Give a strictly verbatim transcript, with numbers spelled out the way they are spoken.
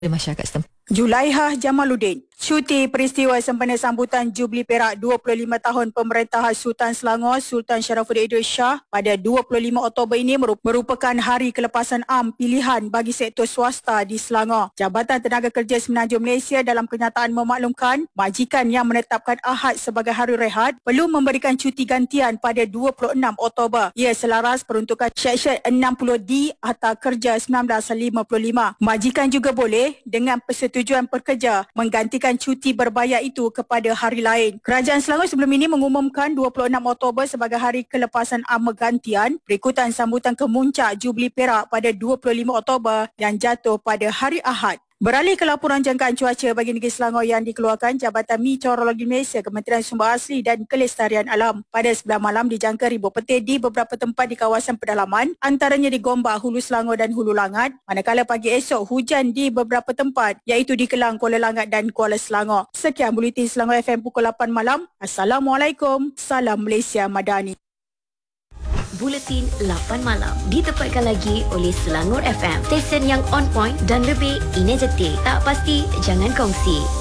masyarakat setempat. Julaihah Jamaluddin, cuti peristiwa sempena sambutan Jubli Perak dua puluh lima tahun pemerintahan Sultan Selangor Sultan Sharafuddin Idris Shah pada dua puluh lima Oktober ini merupakan hari kelepasan am pilihan bagi sektor swasta di Selangor. Jabatan Tenaga Kerja Semenanjung Malaysia dalam kenyataan memaklumkan majikan yang menetapkan Ahad sebagai hari rehat perlu memberikan cuti gantian pada dua puluh enam Oktober. Ia selaras peruntukan Seksyen enam puluh D Akta Kerja seribu sembilan ratus lima puluh lima. Majikan juga boleh dengan persetujuan Tujuan pekerja menggantikan cuti berbayar itu kepada hari lain. Kerajaan Selangor sebelum ini mengumumkan dua puluh enam Oktober sebagai hari kelepasan am gantian berikutan sambutan kemuncak Jubli Perak pada dua puluh lima Oktober yang jatuh pada hari Ahad. Beralih ke laporan jangkaan cuaca bagi negeri Selangor yang dikeluarkan Jabatan Meteorologi Malaysia, Kementerian Sumber Asli dan Kelestarian Alam. Pada sebelah malam dijangka ribut petir di beberapa tempat di kawasan pedalaman, antaranya di Gombak, Hulu Selangor dan Hulu Langat. Manakala pagi esok hujan di beberapa tempat iaitu di Kelang, Kuala Langat dan Kuala Selangor. Sekian Buletin Selangor F M pukul lapan malam. Assalamualaikum. Salam Malaysia Madani. Buletin lapan malam ditepatkan lagi oleh Selangor F M, stesen yang on point dan lebih energetik. Tak pasti, jangan kongsi.